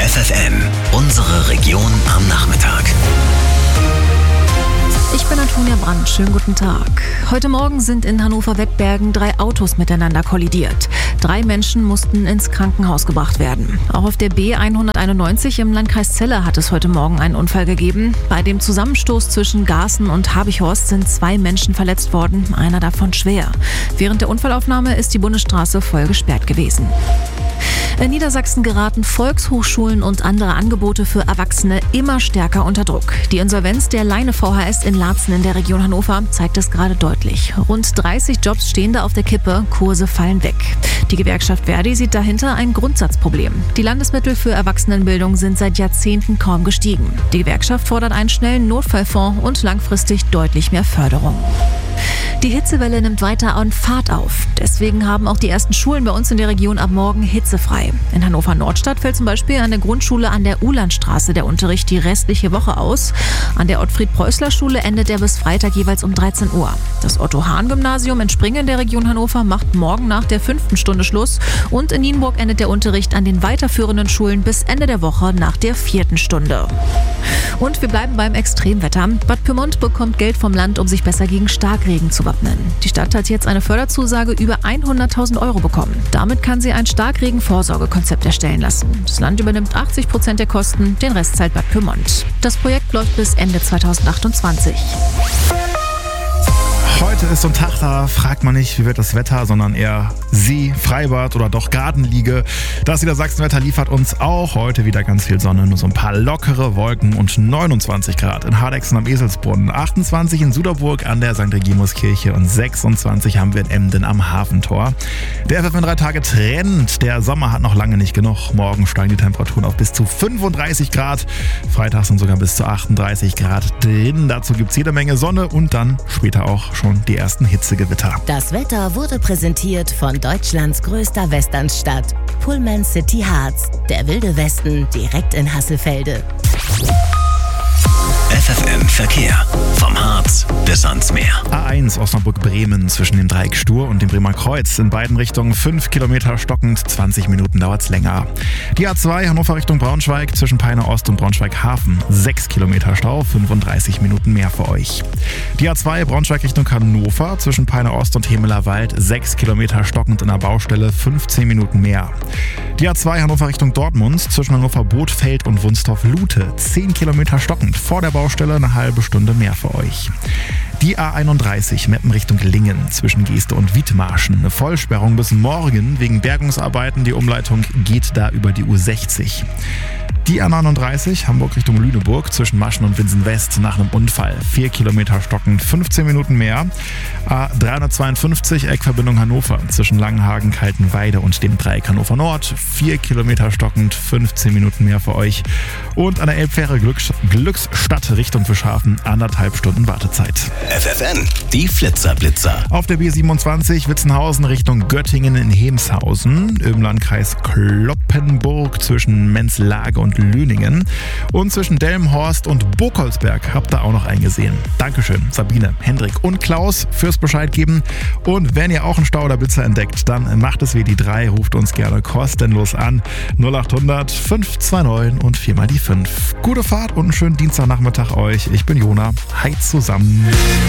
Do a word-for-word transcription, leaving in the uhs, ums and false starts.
F F M, unsere Region am Nachmittag. Ich bin Antonia Brandt, schönen guten Tag. Heute Morgen sind in Hannover-Wettbergen drei Autos miteinander kollidiert. Drei Menschen mussten ins Krankenhaus gebracht werden. Auch auf der B hunderteinundneunzig im Landkreis Celle hat es heute Morgen einen Unfall gegeben. Bei dem Zusammenstoß zwischen Garßen und Habichhorst sind zwei Menschen verletzt worden, einer davon schwer. Während der Unfallaufnahme ist die Bundesstraße voll gesperrt gewesen. In Niedersachsen geraten Volkshochschulen und andere Angebote für Erwachsene immer stärker unter Druck. Die Insolvenz der Leine V H S in Laatzen in der Region Hannover zeigt es gerade deutlich. Rund dreißig Jobs stehen da auf der Kippe, Kurse fallen weg. Die Gewerkschaft Verdi sieht dahinter ein Grundsatzproblem. Die Landesmittel für Erwachsenenbildung sind seit Jahrzehnten kaum gestiegen. Die Gewerkschaft fordert einen schnellen Notfallfonds und langfristig deutlich mehr Förderung. Die Hitzewelle nimmt weiter an Fahrt auf. Deswegen haben auch die ersten Schulen bei uns in der Region ab morgen hitzefrei. In Hannover-Nordstadt fällt zum Beispiel an der Grundschule an der Uhlandstraße der Unterricht die restliche Woche aus. An der Ottfried-Preußler-Schule endet er bis Freitag jeweils um dreizehn Uhr. Das Otto-Hahn-Gymnasium in Springen in der Region Hannover macht morgen nach der fünften Stunde Schluss. Und in Nienburg endet der Unterricht an den weiterführenden Schulen bis Ende der Woche nach der vierten Stunde. Und wir bleiben beim Extremwetter. Bad Pyrmont bekommt Geld vom Land, um sich besser gegen Starkregen zu wappnen. Die Stadt hat jetzt eine Förderzusage über hunderttausend Euro bekommen. Damit kann sie ein Starkregen-Vorsorgekonzept erstellen lassen. Das Land übernimmt achtzig Prozent der Kosten, den Rest zahlt Bad Pyrmont. Das Projekt läuft bis Ende zweitausendachtundzwanzig. Heute ist so ein Tag, da fragt man nicht, wie wird das Wetter, sondern eher See, Freibad oder doch Gartenliege. Das Niedersachsenwetter liefert uns auch heute wieder ganz viel Sonne, nur so ein paar lockere Wolken und neunundzwanzig Grad in Hardexen am Eselsbrunnen, achtundzwanzig in Suderburg an der Sankt Regimuskirche und sechsundzwanzig haben wir in Emden am Hafentor. Der F F M drei Tage Trend, der Sommer hat noch lange nicht genug. Morgen steigen die Temperaturen auf bis zu fünfunddreißig Grad. Freitag sind sogar bis zu achtunddreißig Grad drin. Dazu gibt es jede Menge Sonne und dann später auch schon die ersten Hitzegewitter. Das Wetter wurde präsentiert von Deutschlands größter Westernstadt, Pullman City Harz. Der wilde Westen direkt in Hasselfelde. F F M Verkehr. Vom Harz bis ans Meer. A eins Osnabrück-Bremen zwischen dem Dreieck Stur und dem Bremer Kreuz. In beiden Richtungen fünf Kilometer stockend, zwanzig Minuten dauert's länger. Die A zwei Hannover Richtung Braunschweig zwischen Peine Ost und Braunschweig Hafen. sechs Kilometer Stau, fünfunddreißig Minuten mehr für euch. Die A zwei Braunschweig Richtung Hannover zwischen Peine Ost und Hemeler Wald. sechs Kilometer stockend in der Baustelle, fünfzehn Minuten mehr. Die A zwei Hannover Richtung Dortmund zwischen Hannover Bothfeld und Wunstorf-Lute. zehn Kilometer stockend vor der Baustelle, eine halbe Stunde mehr für euch. Die A einunddreißig Meppen Richtung Lingen zwischen Geeste und Wiedmarschen. Eine Vollsperrung bis morgen wegen Bergungsarbeiten. Die Umleitung geht da über die U sechzig. Die A neununddreißig Hamburg Richtung Lüneburg zwischen Maschen und Winsen-West nach einem Unfall. vier Kilometer stockend, fünfzehn Minuten mehr. A dreihundertzweiundfünfzig Eckverbindung Hannover zwischen Langenhagen, Kaltenweide und dem Dreieck Hannover Nord. vier Kilometer stockend, fünfzehn Minuten mehr für euch. Und an der Elbfähre Glücks- Glücksstadt Richtung Fischhafen anderthalb Stunden Wartezeit. F F M, die Flitzerblitzer. Auf der B siebenundzwanzig Witzenhausen Richtung Göttingen in Hemshausen. Im Landkreis Cloppenburg zwischen Menzlage und Lüningen. Und zwischen Delmenhorst und Burgholzberg habt ihr auch noch einen gesehen. Dankeschön, Sabine, Hendrik und Klaus fürs Bescheid geben. Und wenn ihr auch einen Stau oder Blitzer entdeckt, dann macht es wie die drei, ruft uns gerne kostenlos an. null achthundert fünf zwei neun und viermal die fünf. Gute Fahrt und einen schönen Dienstagnachmittag euch. Ich bin Jona. Heiz zusammen.